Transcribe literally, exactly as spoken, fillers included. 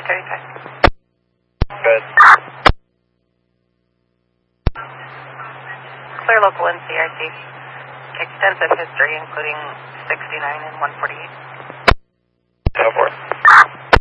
military tech. Good. Clear local N C I C. Extensive history, including sixty-nine and one forty-eight. So forth.